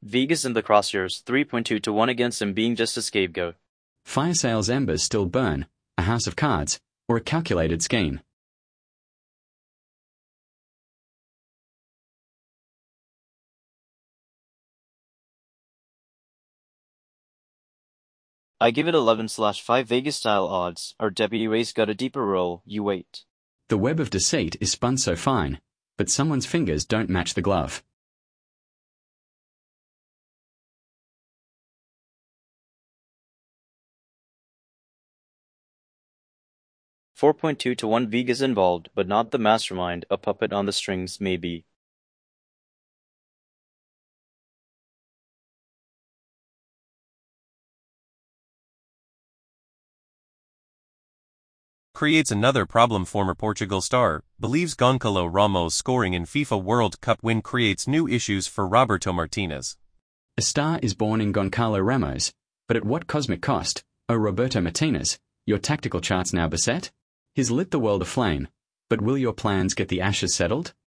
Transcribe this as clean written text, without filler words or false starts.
Vegas in the crosshairs, 3.2 to 1 against him being just a scapegoat. Fire sale's embers still burn, a house of cards, or a calculated scheme. I give it 11/5 Vegas-style odds. Our deputy race got a deeper role. You wait. The web of deceit is spun so fine, but someone's fingers don't match the glove. $4.2 to 1 Vegas involved, but not the mastermind, a puppet on the strings, maybe. Creates another problem. Former Portugal star believes Goncalo Ramos scoring in FIFA World Cup win creates new issues for Roberto Martinez. A star is born in Goncalo Ramos, but at what cosmic cost? Oh, Roberto Martinez, your tactical charts now beset? He's lit the world aflame, but will your plans get the ashes settled?